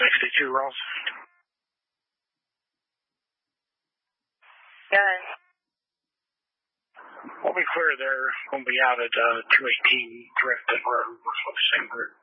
62 rolls. Good. We'll be clear there. We'll be out at 218 Drifted Road with the same group.